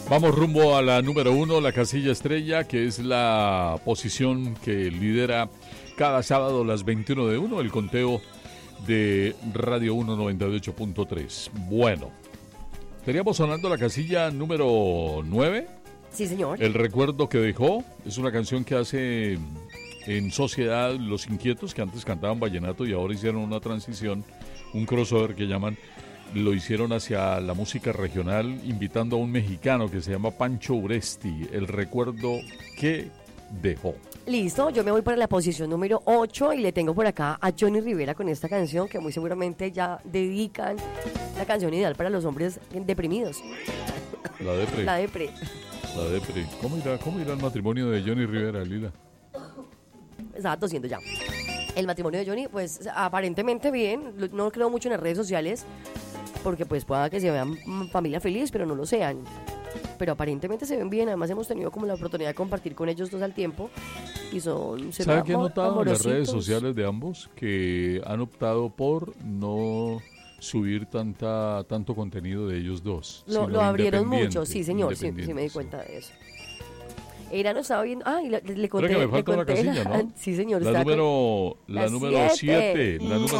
Vamos rumbo a la número 1, la casilla estrella, que es la posición que lidera cada sábado a las 21 de 1, el conteo de Radio 1 98.3. Bueno, teníamos sonando la casilla número 9. Sí, señor. El recuerdo que dejó es una canción que hace en sociedad Los Inquietos, que antes cantaban vallenato y ahora hicieron una transición, un crossover que llaman. Lo hicieron hacia la música regional, invitando a un mexicano que se llama Pancho Uresti. El recuerdo que dejó. Listo, yo me voy para la posición número 8 y le tengo por acá a Johnny Rivera con esta canción que muy seguramente ya dedican la canción ideal para los hombres deprimidos. La depre. La depre. La depre. ¿Cómo irá el matrimonio de Johnny Rivera, Lila? Estaba tosiendo ya. El matrimonio de Johnny, pues aparentemente bien. No creo mucho en las redes sociales porque pues pueda que se vean familia feliz, pero no lo sean. Pero aparentemente se ven bien. Además hemos tenido como la oportunidad de compartir con ellos dos al tiempo y son... ¿Sabe qué he notado en las redes sociales de ambos? Que han optado por no subir tanto contenido de ellos dos. Lo abrieron mucho, sí señor, sí me di cuenta de eso. Era no estaba viendo, le conté. Creo que me falta una casilla, ¿no? Sí señor. La número 7.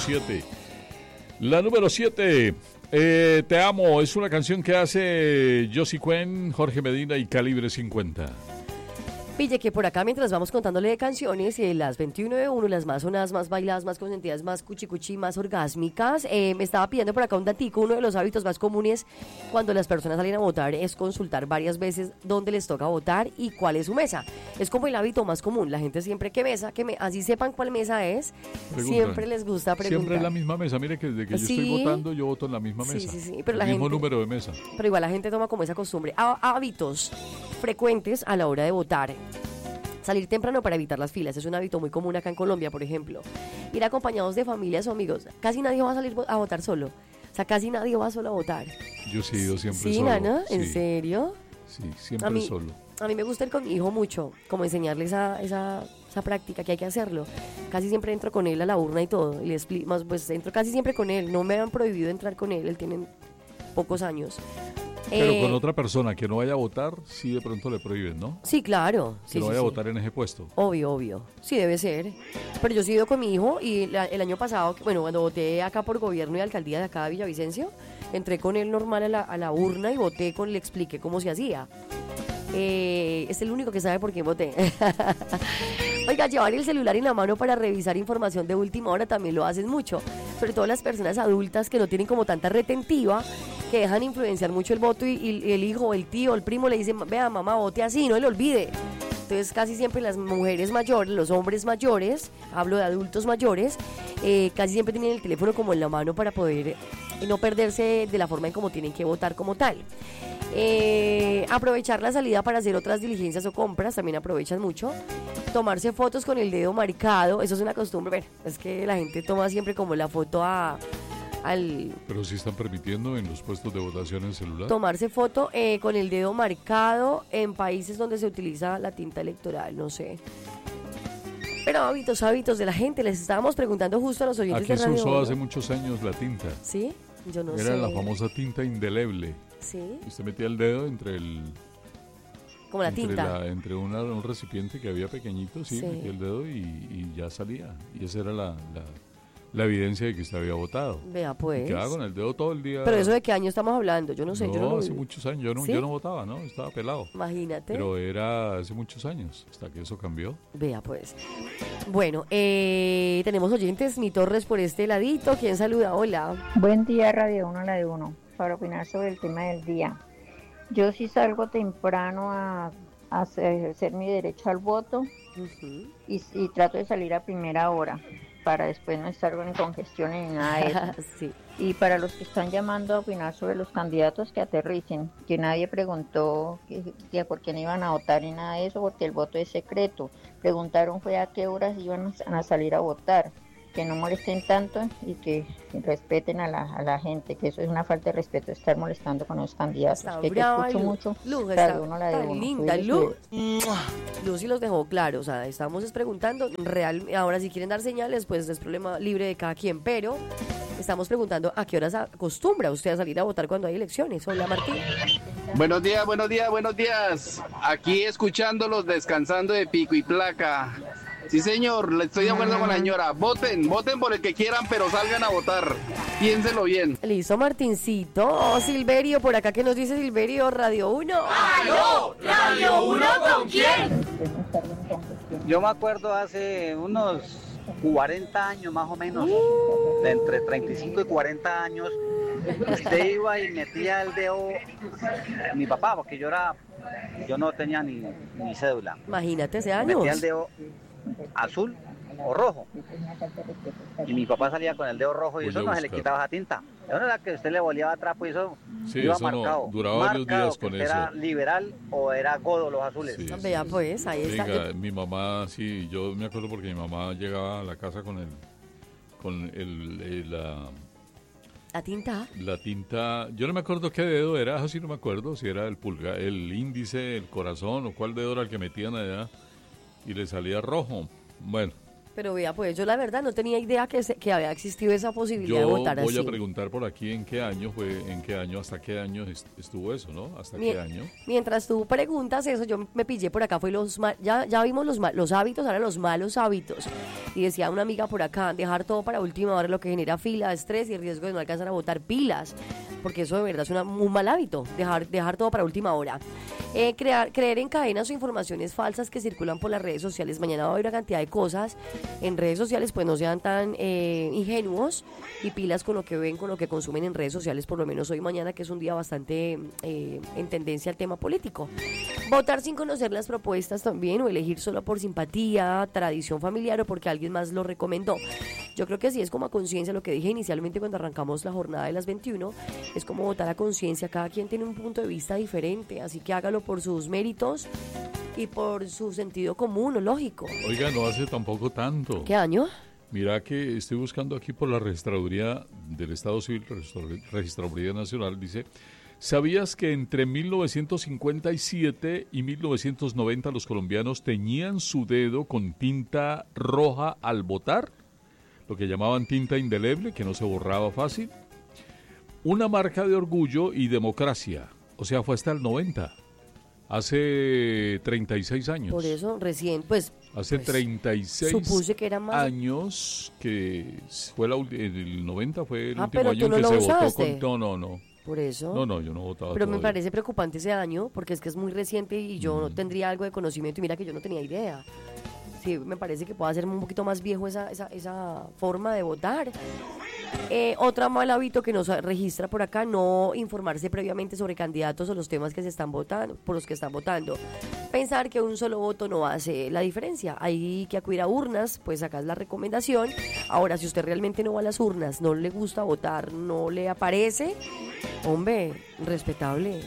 La número 7. Te amo, es una canción que hace Josie Cuen, Jorge Medina y Calibre 50. Pille que por acá mientras vamos contándole de canciones, las 21 de 1, las más sonadas, más bailadas, más consentidas, más cuchicuchi, más orgásmicas, me estaba pidiendo por acá un datico. Uno de los hábitos más comunes cuando las personas salen a votar es consultar varias veces dónde les toca votar y cuál es su mesa. Es como el hábito más común, la gente siempre que mesa, así sepan cuál mesa es, siempre les gusta preguntar. Siempre es la misma mesa, mire que desde que yo estoy votando, yo voto en la misma mesa. Sí, pero el mismo número de mesa. Pero igual la gente toma como esa costumbre. Hábitos frecuentes a la hora de votar. Salir temprano para evitar las filas, es un hábito muy común acá en Colombia, por ejemplo. Ir acompañados de familias o amigos. Casi nadie va a salir a votar solo. O sea, casi nadie va solo a votar. Yo sí he ido siempre solo. ¿Sí, Nana? ¿En serio? Sí, siempre solo. A mí me gusta ir con mi hijo mucho, como enseñarle esa práctica, que hay que hacerlo. Casi siempre entro con él a la urna y todo. Y le explico, pues entro casi siempre con él. No me han prohibido entrar con él tiene pocos años. Pero con otra persona que no vaya a votar, sí de pronto le prohíben, ¿no? Sí, claro. Que no vaya a votar en ese puesto. Obvio. Sí, debe ser. Pero yo sí he ido con mi hijo y el año pasado, cuando voté acá por gobierno y alcaldía de acá de Villavicencio, entré con él normal a la urna y voté le expliqué cómo se hacía. Es el único que sabe por qué voté. Oiga, llevar el celular en la mano para revisar información de última hora también lo hacen mucho. Sobre todo las personas adultas que no tienen como tanta retentiva, que dejan influenciar mucho el voto y el hijo, el tío, el primo le dicen, vea mamá, vote así, no le olvide. Entonces casi siempre las mujeres mayores, los hombres mayores, hablo de adultos mayores, casi siempre tienen el teléfono como en la mano para poder no perderse de la forma en cómo tienen que votar como tal. Aprovechar la salida para hacer otras diligencias o compras, también aprovechan mucho. Tomarse fotos con el dedo marcado, eso es una costumbre. Bueno, es que la gente toma siempre como la foto Pero sí están permitiendo en los puestos de votación en celular. Tomarse foto con el dedo marcado en países donde se utiliza la tinta electoral, no sé. Pero hábitos de la gente, les estábamos preguntando justo a los oyentes de Radio. Aquí se usó hace muchos años la tinta. ¿Sí? Yo no sé. Era la famosa tinta indeleble. ¿Sí? Y usted metía el dedo entre como la tinta. Entre un recipiente que había pequeñito, sí, metía el dedo y ya salía. Y esa era la evidencia de que usted había votado. Vea pues. Y quedaba con el dedo todo el día. Pero eso de qué año estamos hablando, yo no sé. No, hace muchos años, yo no votaba, ¿no? Estaba pelado. Imagínate. Pero era hace muchos años, hasta que eso cambió. Vea pues. Bueno, tenemos oyentes, mi Torres por este ladito. ¿Quién saluda? Hola. Buen día, Radio 1, la de 1, para opinar sobre el tema del día. Yo sí salgo temprano a hacer mi derecho al voto y trato de salir a primera hora para después no estar con congestión ni nada de eso. Sí. Y para los que están llamando a opinar sobre los candidatos, que aterricen, que nadie preguntó que por quién iban a votar ni nada de eso, porque el voto es secreto. Preguntaron fue a qué horas iban a salir a votar, que no molesten tanto y que respeten a la gente, que eso es una falta de respeto, estar molestando con los candidatos. Está que brava, escucho mucho, Luz, cada uno la de uno. Linda, Luz. Luz sí los dejó claro, o sea, estamos preguntando, ahora si quieren dar señales, pues es problema libre de cada quien, pero estamos preguntando a qué horas acostumbra usted a salir a votar cuando hay elecciones. Hola, Martín. Buenos días, buenos días, buenos días. Aquí escuchándolos, descansando de pico y placa. Sí, señor, le estoy de acuerdo con la señora. Voten por el que quieran, pero salgan a votar. Piénselo bien. Listo, Martincito. Oh, Silverio, por acá, ¿qué nos dice Silverio? Radio 1. ¡Aló! ¿Radio 1 con quién? Yo me acuerdo hace unos 40 años más o menos, de entre 35 y 40 años, usted iba y metía el dedo, mi papá, porque yo no tenía ni cédula. Imagínate ese año. Metía el dedo azul o rojo. Y mi papá salía con el dedo rojo y Voy eso a no se le buscar. quitaba esa tinta. Eso no era que usted le volía trapo y eso Sí, iba eso no, marcado. duraba varios marcado días que con usted era eso. liberal o era godo los azules. Sí, sí, Vea, sí. pues, ahí está. Venga, mi mamá, sí, yo me acuerdo porque mi mamá llegaba a la casa con La tinta. la tinta. Yo no me acuerdo qué dedo era, eso sí no me acuerdo, si era el pulgar, el índice, el corazón o cuál dedo era el que metían allá y le salía rojo. Bueno, Pero vea, pues yo la verdad no tenía idea que había existido esa posibilidad de yo votar voy así. a preguntar por aquí en qué año hasta qué año estuvo eso, ¿no? ¿Hasta Mie- qué año? Mientras tú preguntas eso, yo me pillé por acá, fue ya vimos los hábitos, ahora los malos hábitos. Y decía una amiga por acá, dejar todo para última hora, lo que genera fila, estrés y riesgo de no alcanzar a votar, pilas. Porque eso de verdad es un mal hábito, dejar todo para última hora. Creer en cadenas o informaciones falsas que circulan por las redes sociales. Mañana va a haber una cantidad de cosas en redes sociales, pues no sean tan ingenuos y pilas con lo que ven, con lo que consumen en redes sociales, por lo menos hoy y mañana, que es un día bastante en tendencia al tema político. Votar sin conocer las propuestas también, o elegir solo por simpatía, tradición familiar o porque alguien más lo recomendó. Yo creo que sí es como a conciencia, lo que dije inicialmente cuando arrancamos la jornada de las 21, es como votar a conciencia. Cada quien tiene un punto de vista diferente, así que hágalo por sus méritos y por su sentido común o lógico. Oiga, no hace tampoco tanto. ¿Qué año? Mira que estoy buscando aquí por la registraduría del Estado Civil, Registraduría Nacional, dice, ¿sabías que entre 1957 y 1990 los colombianos teñían su dedo con tinta roja al votar? Lo que llamaban tinta indeleble, que no se borraba fácil. Una marca de orgullo y democracia, o sea, fue hasta el 90. Hace 36 años. Por eso recién, pues... Hace 36 supuse que era más... años que fue el 90 fue el último pero año tú en no que lo se votó usaste. con... No, Por eso. no, yo no votaba Pero me todavía. parece preocupante ese año, porque es que es muy reciente y yo no tendría algo de conocimiento, y mira que yo no tenía idea. Sí, me parece que pueda ser un poquito más viejo esa forma de votar. Otro mal hábito que nos registra por acá, no informarse previamente sobre candidatos o los temas que se están votando, por los que están votando. Pensar que un solo voto no hace la diferencia. Hay que acudir a urnas, pues acá es la recomendación. Ahora, si usted realmente no va a las urnas, no le gusta votar, no le aparece, hombre, respetable.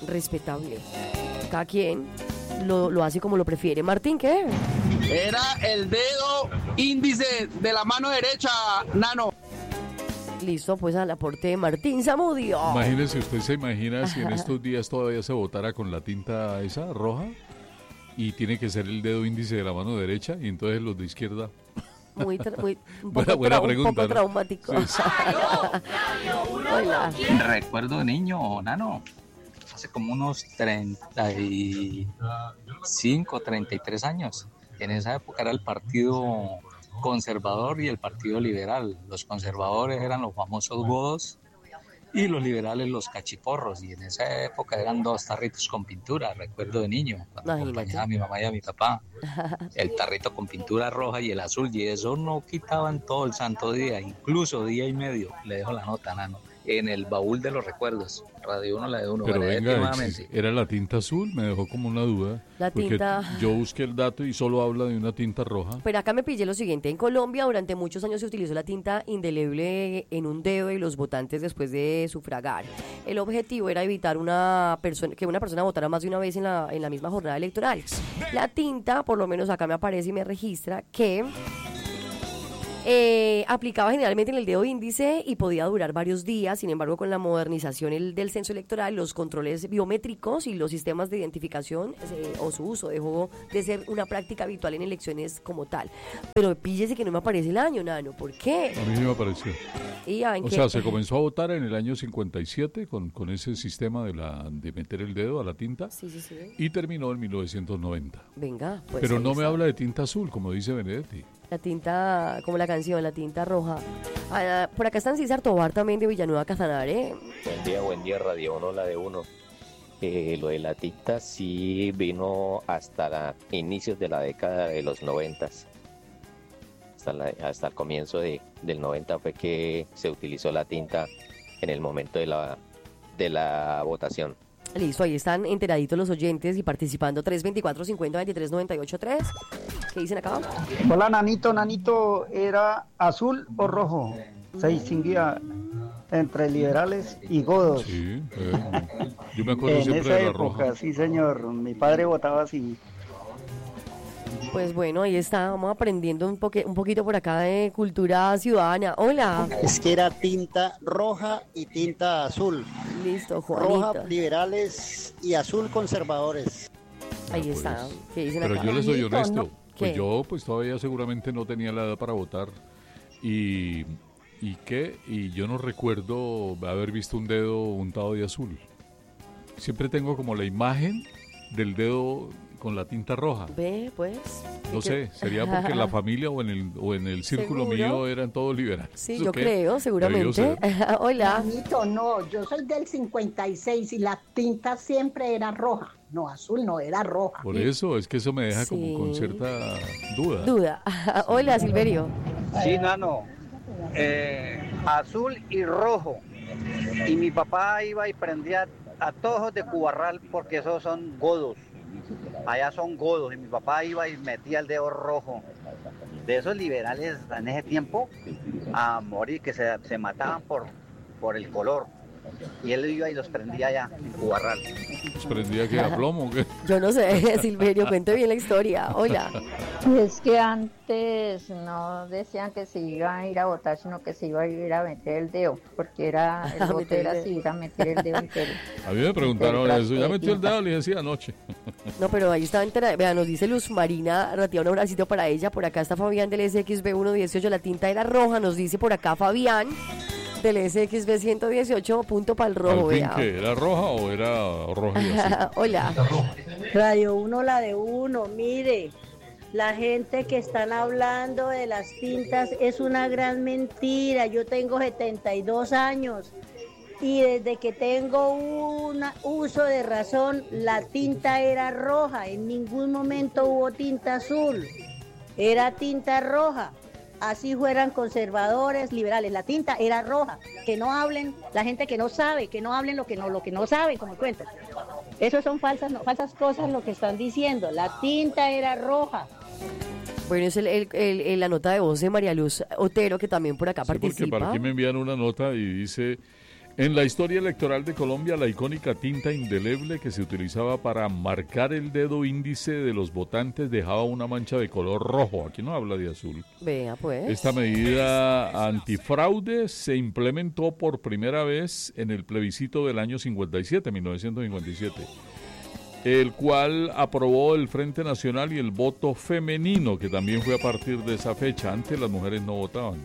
Cada quien lo hace como lo prefiere. Martín, ¿qué? Era el dedo índice de la mano derecha, nano. Listo, pues al aporte de Martín Zamudio. Imagínese, usted se imagina si en estos días todavía se votara con la tinta esa roja y tiene que ser el dedo índice de la mano derecha y entonces los de izquierda. Un poco, Buena pregunta, un poco ¿no? traumático. Sí. Hola. Recuerdo de niño, nano, hace como unos 35, 33 años. En esa época era el partido conservador y el partido liberal. Los conservadores eran los famosos godos y los liberales los cachiporros. Y en esa época eran dos tarritos con pintura, recuerdo de niño, cuando acompañaba a mi mamá y a mi papá. El tarrito con pintura roja y el azul, y eso no quitaban todo el santo día, incluso día y medio. Le dejo la nota, nano, en el baúl de los recuerdos. Radio 1, la de 1. Pero vale, venga, nuevamente. ¿era la tinta azul? Me dejó como una duda. La porque tinta- yo busqué el dato y solo habla de una tinta roja. Pero acá me pillé lo siguiente. En Colombia durante muchos años se utilizó la tinta indeleble en un dedo de los votantes después de sufragar. El objetivo era evitar que una persona votara más de una vez en la misma jornada electoral. La tinta, por lo menos acá me aparece y me registra que Aplicaba generalmente en el dedo índice y podía durar varios días. Sin embargo, con la modernización del censo electoral, los controles biométricos y los sistemas de identificación o su uso dejó de ser una práctica habitual en elecciones como tal. Pero píllese que no me aparece el año, Nano. ¿Por qué? A mí sí me apareció. O sea, se comenzó a votar en el año 57 con ese sistema de meter el dedo a la tinta. Sí. Y terminó en 1990. Venga, pues. Pero no me habla de tinta azul, como dice Benedetti. La tinta, como la canción, la tinta roja. Por acá está César Tobar también de Villanueva Casanare. Buen día, Radio 1, la de uno. Lo de la tinta sí vino hasta inicios de la década de los 90. Hasta el comienzo del 90 fue que se utilizó la tinta en el momento de la votación. Listo, ahí están enteraditos los oyentes y participando. 324-50-23-98-3. ¿Qué dicen acá? Hola, Nanito, ¿era azul o rojo? Se distinguía entre liberales y godos. Sí, yo me acuerdo en siempre esa de la época, roja. sí señor, mi padre votaba así. Pues bueno, ahí está, vamos aprendiendo un poquito por acá de cultura ciudadana. Hola. Es que era tinta roja y tinta azul. Listo, Juanita. Roja liberales y azul conservadores. Ahí está. ¿Qué dicen Pero acá? yo les soy honesto, ¿No? pues ¿Qué? yo pues todavía seguramente no tenía la edad para votar y yo no recuerdo haber visto un dedo untado de azul. Siempre tengo como la imagen del dedo con la tinta roja. Ve, pues. No sé, sería porque en la familia o en el círculo ¿Seguro? mío eran todos liberales. Sí, ¿O yo qué? creo, seguramente. Hola. Nanito, no, yo soy del 56 y la tinta siempre era roja. No, azul no, era roja. Por eso, es que eso me deja como con cierta duda. Hola, Silverio. Sí, Nano, azul y rojo. Y mi papá iba y prendía a tojos de Cubarral porque esos son godos. Allá son godos y mi papá iba y metía el dedo rojo. De esos liberales en ese tiempo a morir, que se mataban por el color. Y él iba y los prendía allá en Cubarral. ¿Los prendía que a plomo o qué? Yo no sé, Silverio, cuente bien la historia. Hola. Es que antes no decían que se iba a ir a votar, sino que se iba a ir a meter el dedo, porque era el voto era si ir a meter el dedo entero. A mí me preguntaron eso, ¿ya metió el dedo? Le dije, sí, anoche. No, pero ahí estaba enterada. Vean, nos dice Luz Marina, Ratia, un abracito para ella. Por acá está Fabián del SXB118, la tinta era roja, nos dice por acá Fabián del SXB118, punto para el rojo. ¿Al fin qué? ¿Era roja o era roja y azul? Hola. Radio 1, la de uno, mire, la gente que están hablando de las tintas es una gran mentira. Yo tengo 72 años y desde que tengo un uso de razón, la tinta era roja. En ningún momento hubo tinta azul, era tinta roja. Así fueran conservadores, liberales, la tinta era roja. Que no hablen, la gente que no sabe, que no hablen lo que no saben, como cuentan. Eso son falsas cosas lo que están diciendo. La tinta era roja. Bueno, es la nota de voz de María Luz Otero, que también por acá participa. Porque para aquí me envían una nota y dice: en la historia electoral de Colombia, la icónica tinta indeleble que se utilizaba para marcar el dedo índice de los votantes dejaba una mancha de color rojo. Aquí no habla de azul. Vea, pues. Esta medida antifraude se implementó por primera vez en el plebiscito del año 1957, el cual aprobó el Frente Nacional y el voto femenino, que también fue a partir de esa fecha. Antes las mujeres no votaban.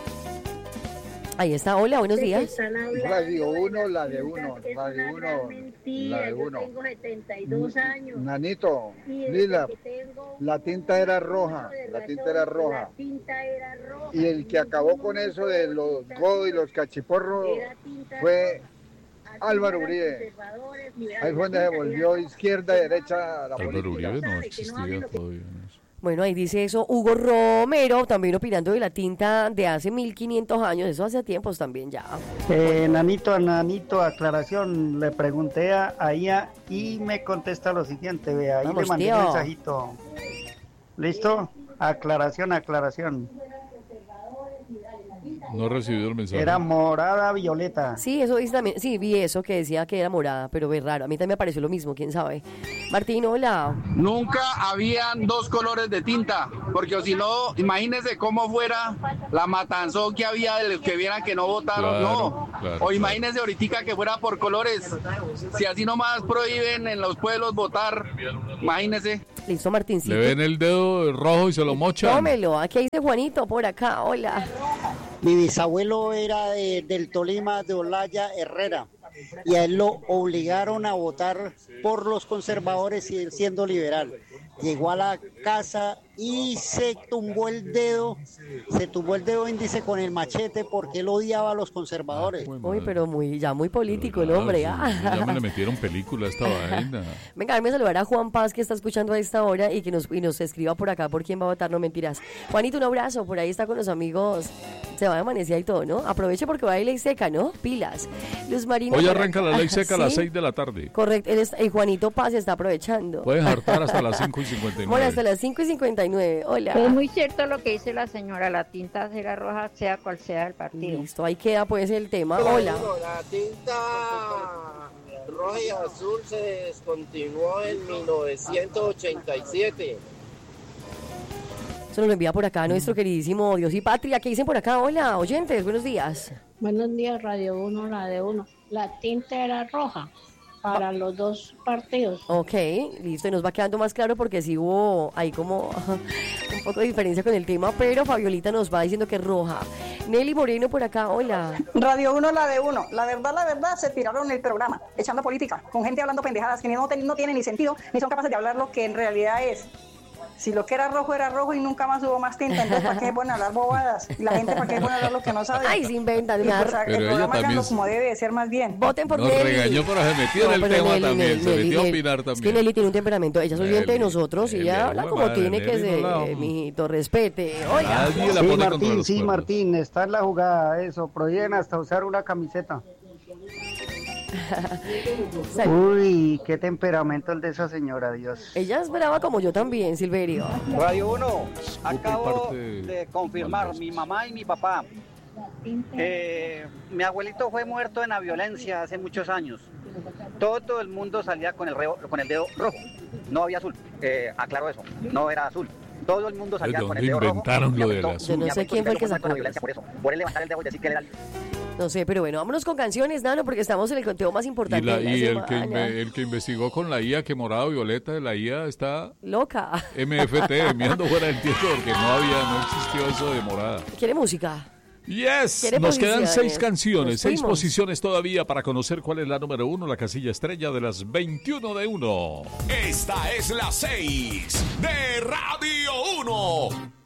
Ahí está, hola, buenos días. Radio 1, la de 1, Radio 1, la de 1. Yo tengo 72 años. Nanito, Lila, la tinta era roja, la tinta era roja. Y el que acabó con eso de los godos y los cachiporros fue Álvaro Uribe. Ahí fue donde se volvió izquierda y derecha la política. Álvaro Uribe no existía todavía. Bueno, ahí dice eso Hugo Romero, también opinando de la tinta de hace 1500 años, eso hace tiempos también ya. Nanito, aclaración, le pregunté a ella y me contesta lo siguiente, vea, ahí Vamos, le mandé tío. un mensajito. ¿Listo? Aclaración. No he recibido el mensaje. Era morada violeta. Sí, eso dice también, sí, vi eso que decía que era morada, pero es raro, a mí también me pareció lo mismo, quién sabe. Martín, hola. Nunca habían dos colores de tinta. porque si no, imagínense cómo fuera la matanzón que había de los que vieran que no votaron, o imagínense ahorita que fuera por colores, si así nomás prohíben en los pueblos votar, imagínense. Listo, Martincito. Le ven el dedo rojo y se lo mochan. Tómelo, aquí dice Juanito por acá, hola. Mi bisabuelo era del Tolima, de Olaya Herrera, y a él lo obligaron a votar por los conservadores y él siendo liberal. Llegó a la casa y se tumbó el dedo índice con el machete porque él odiaba a los conservadores. Uy, pero muy político el hombre. Ya me le metieron película a esta vaina. Venga, déjame saludar a Juan Paz, que está escuchando a esta hora y que nos escriba por acá por quién va a votar, no mentiras. Juanito, un abrazo, por ahí está con los amigos. Se va de amanecida y todo, ¿no? Aproveche porque va a ley seca, ¿no? Pilas. Luz Marina. Hoy arranca la ley seca a las ¿sí? 6 de la tarde. Correcto, Juanito Paz está aprovechando. Puedes hartar hasta las 5:59. Bueno, hasta las 5:59. Hola. Es muy cierto lo que dice la señora, la tinta será roja, sea cual sea el partido. Listo, ahí queda pues el tema. Hola. La tinta roja y azul se descontinuó en 1987. Eso nos lo envía por acá nuestro queridísimo Dios y Patria. ¿Qué dicen por acá? Hola, oyentes, buenos días. Buenos días, Radio 1, la de 1. La tinta era roja para los dos partidos. Ok, listo, y nos va quedando más claro porque sí hubo ahí como un poco de diferencia con el tema, pero Fabiolita nos va diciendo que es roja. Nelly Moreno por acá, hola. Radio 1, la de 1. La verdad, se tiraron el programa, echando política, con gente hablando pendejadas que no tienen ni sentido, ni son capaces de hablar lo que en realidad es. Si lo que era rojo y nunca más hubo más tinta, entonces ¿para qué ponen a hablar bobadas? Y la gente ¿para qué pone a hablar lo que no sabe? Ay, se inventan. Pues, el programa háganlo como debe de ser más bien. Voten por Nos Nelly. regañó, pero se metió en el tema también. Se metió a opinar también. Es que Nelly tiene un temperamento. Ella es oyente de nosotros y ella habla como tiene que ser. Mijito, respete. Oiga. Sí, Martín, está en la jugada. Eso, prohíben hasta usar una camiseta. Uy, qué temperamento el de esa señora, Dios. Ella es brava como yo también, Silverio. Radio 1, acabo de confirmar, mi mamá y mi papá. Mi abuelito fue muerto en la violencia hace muchos años. Todo el mundo salía con el dedo rojo, no había azul. Aclaro eso, no era azul. Todo el mundo salía con el dedo rojo. Inventaron lo del azul. Yo no sé quién fue el que sacó. Por él levantar el dedo y decir que era. No sé, pero bueno, vámonos con canciones, Nano, porque estamos en el conteo más importante de la semana. El que investigó con la IA que morado violeta de la IA está loca. MFT, mirando fuera del tiempo porque no existió eso de morada. ¿Quiere música? Yes, nos quedan 6 canciones, 6 posiciones todavía para conocer cuál es la número 1, la casilla estrella de las 21 de 1. Esta es la 6 de Radio 1.